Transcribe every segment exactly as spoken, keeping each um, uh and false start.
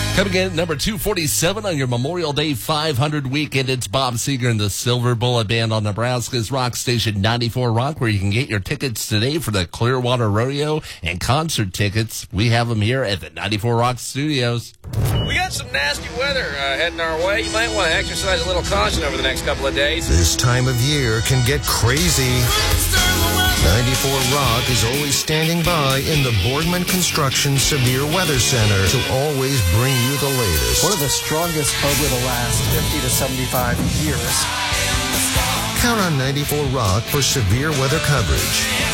Coming in at number two forty-seven on your Memorial Day five hundred weekend, it's Bob Seger and the Silver Bullet Band on Nebraska's Rock Station ninety-four Rock, where you can get your tickets today for the Clearwater Rodeo and concert tickets. We have them here at the ninety-four Rock Studios. We got some nasty weather uh, heading our way. You might want to exercise a little caution over the next couple of days. This time of year can get crazy. ninety-four Rock is always standing by in the Boardman Construction Severe Weather Center to always bring you the latest. One of the strongest over the last fifty to seventy-five years. Count on ninety-four Rock for severe weather coverage.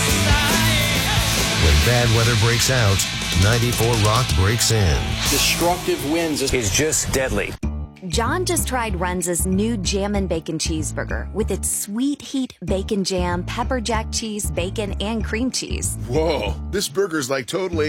When bad weather breaks out, ninety-four Rock breaks in. Destructive winds is just deadly. John just tried Runza's new Jammin' Bacon Cheeseburger with its sweet heat bacon jam, pepper jack cheese, bacon, and cream cheese. Whoa, this burger's like totally...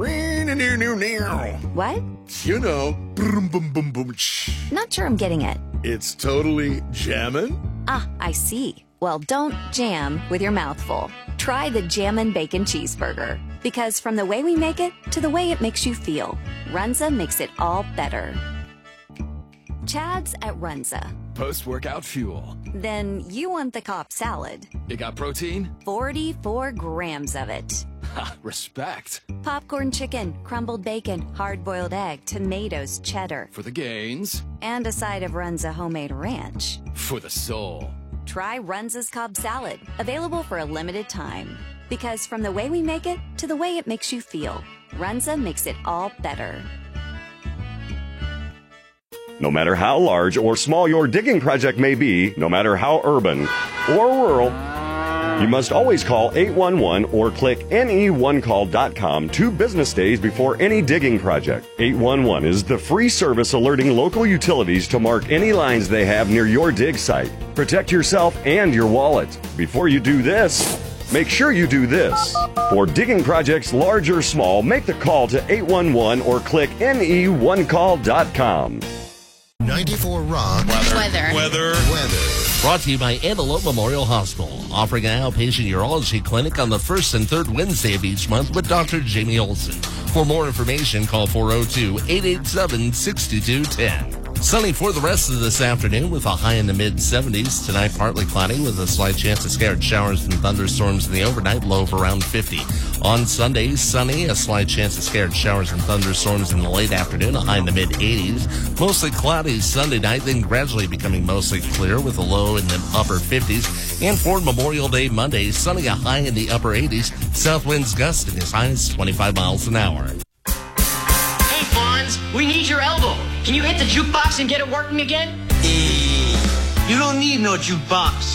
What? You know, boom, boom, boom, boom. Not sure I'm getting it. It's totally jammin'? Ah, I see. Well, don't jam with your mouth full. Try the Jammin' Bacon Cheeseburger. Because from the way we make it to the way it makes you feel, Runza makes it all better. Chad's at Runza. Post-workout fuel. Then you want the Cobb salad. You got protein? forty-four grams of it. Ha, respect. Popcorn chicken, crumbled bacon, hard-boiled egg, tomatoes, cheddar. For the gains. And a side of Runza homemade ranch. For the soul. Try Runza's Cobb salad, available for a limited time. Because from the way we make it to the way it makes you feel, Runza makes it all better. No matter how large or small your digging project may be, no matter how urban or rural, you must always call eight one one or click N E one call dot com two business days before any digging project. eight one one is the free service alerting local utilities to mark any lines they have near your dig site. Protect yourself and your wallet. Before you do this, make sure you do this. For digging projects large or small, make the call to eight one one or click N E one call dot com. ninety-four Rock. Weather. Weather. Weather. Weather. Brought to you by Antelope Memorial Hospital, offering an outpatient urology clinic on the first and third Wednesday of each month with Doctor Jamie Olson. For more information, call four oh two, eight eight seven, six two one oh. Sunny for the rest of this afternoon with a high in the mid seventies. Tonight, partly cloudy with a slight chance of scattered showers and thunderstorms in the overnight, low of around fifty. On Sunday, sunny, a slight chance of scattered showers and thunderstorms in the late afternoon, a high in the mid eighties. Mostly cloudy Sunday night, then gradually becoming mostly clear with a low in the upper fifties. And for Memorial Day Monday, sunny, a high in the upper eighties. South winds gusting as high as twenty-five miles an hour. Hey, Fonz, we need your elbow. Can you hit the jukebox and get it working again? Hey, you don't need no jukebox.